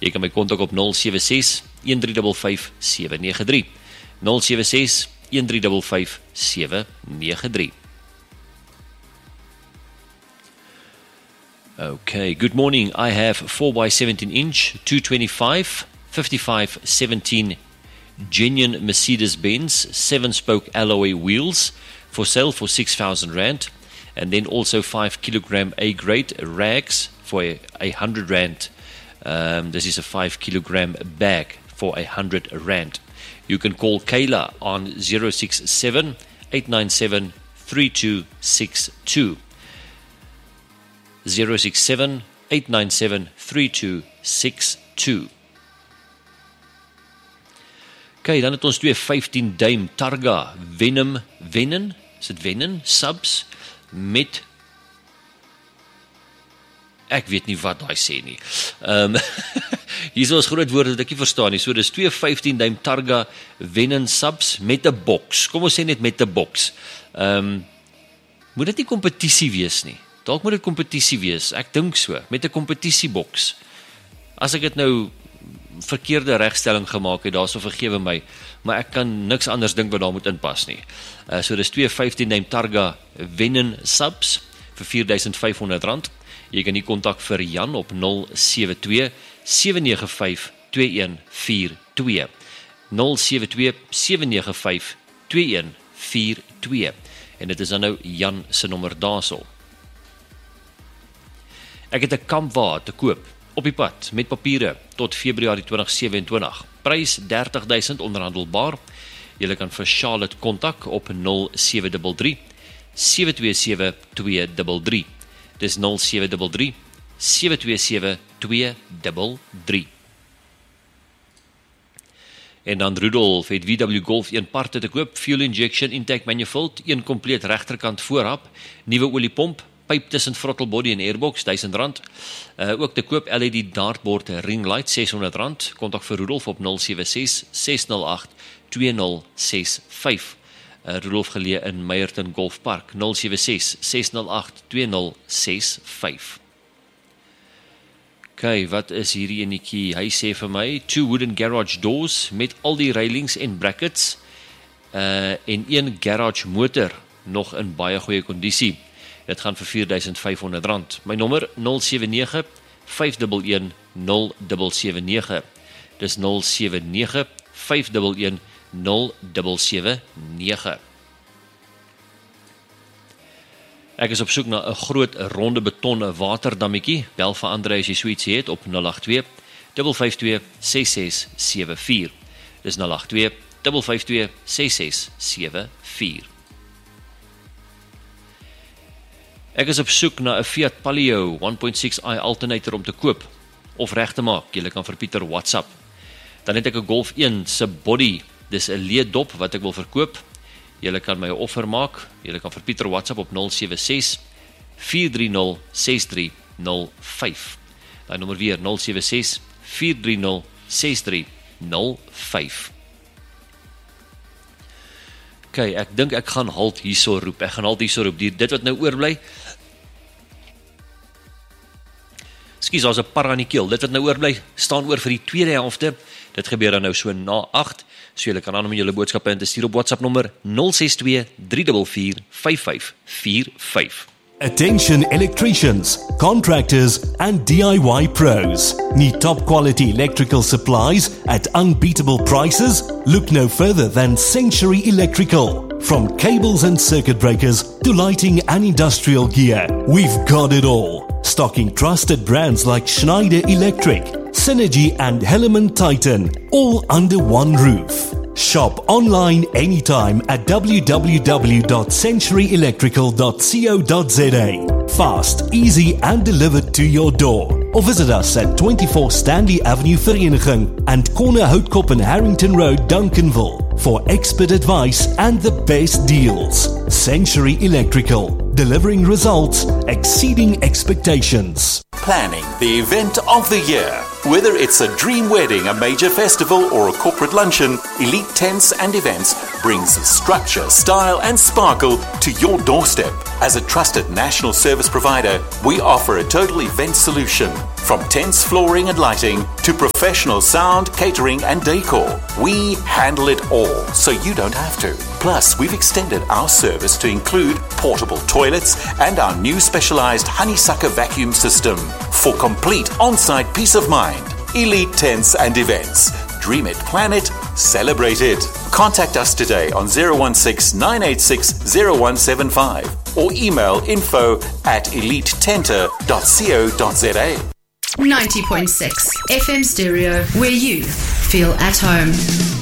Jy kan my kontak op 076-1355-793. 076-1355-793. Okay, good morning. I have 4x17 inch, 225, 55, 17 genuine Mercedes-Benz 7-spoke alloy wheels for sale for 6,000 Rand. And then also 5 kilogram A-grade rags for 100 Rand. This is a 5 kilogram bag for 100 Rand. You can call Kayla on 067-897-3262. 067-897-3262. Okay, dan het ons 215 duim Targa Venom, is dit Venom subs met, ek weet nie wat hy sê nie. Hier is groot woorde wat ek nie verstaan nie. So dis 215 duim Targa Venom subs met 'n boks. Kom ons sê net met 'n boks. Moet dit nie kompetisie wees nie. Dalk moet dit kompetisie wees. Ek dink so, met 'n kompetisieboks. As ek dit nou verkeerde regstelling gemaak het, daarso vergewe my, maar ek kan niks anders dink wat daar moet inpas nie. So dis 215 duim Targa Venom subs vir R4,500. Jy kan die kontak vir Jan op 072-795-2142. 072-795-2142. En dit is dan nou Jan se nommer daarso. Ek het 'n kampwa te koop op die pad met papiere tot Februarie 2027. Prys 30,000 onderhandelbaar. Jy kan vir Charlotte kontak op 0733-727-233. Dis 0733-727-233. En dan Rudolf het VW Golf 1 parte te koop, fuel injection, intake manifold, 1 kompleet regterkant voorhap, nuwe oliepomp, pyp tussen throttle body en airbox, R1,000. Ook te koop LED dartboard ring light, R600. Kontak vir Rudolf op 076-608-2065. Rudolf geleë in Meyerton Golfpark, 076-608-2065. Okay, wat is hierdie enetjie? Hy sê vir my, 2 wooden garage doors met al die railings en brackets, en 1 garage motor nog in baie goeie kondisie. Dit gaan vir R4,500. My nommer 079-511-0779. Dis 079-511-0779. Ek is op soek na 'n groot ronde betonne waterdammetjie. Bel vir Andre as jy so iets het op 082-552-6674. Dis 082-552-6674. Ek is op soek na 'n Fiat Palio 1.6i alternator om te koop of reg te maak. Jy kan vir Pieter WhatsApp. Dan het ek 'n Golf 1 se body. Dis 'n leedop wat ek wil verkoop. Jy kan my 'n offer maak. Jy kan vir Pieter WhatsApp op 076-430-6305. Daai nommer weer 076-430-6305. Okay, ek dink ek gaan halt hierso roep. Dit wat nou oorbly. Skus, daar's 'n par aan die keel. Dit wat nou oorbly, staan oor vir die tweede helfte. Dit gebeur dan nou so na 8. So julle kan aan om julle boodskappe in te stuur op WhatsApp nommer 062-344-5545. Attention electricians, contractors and DIY pros. Need top quality electrical supplies at unbeatable prices? Look no further than Century Electrical. From cables and circuit breakers to lighting and industrial gear, we've got it all. Stocking trusted brands like Schneider Electric, Synergy and Hellman Titan, all under one roof. Shop online anytime at www.centuryelectrical.co.za. Fast, easy and delivered to your door. Or visit us at 24 Stanley Avenue Vereniging and Corner Houtkop and Harrington Road, Duncanville for expert advice and the best deals. Century Electrical, delivering results exceeding expectations. Planning the event of the year. Whether it's a dream wedding, a major festival, or a corporate luncheon, Elite Tents and Events brings structure, style, and sparkle to your doorstep. As a trusted national service provider, we offer a total event solution. From tents, flooring and lighting to professional sound, catering and decor. We handle it all so you don't have to. Plus, we've extended our service to include portable toilets and our new specialized honeysucker vacuum system for complete on-site peace of mind. Elite Tents and Events. Dream it, plan it, celebrate it. Contact us today on 016 986 0175 or email info@elitetenter.co.za. 90.6 FM Stereo, where you feel at home.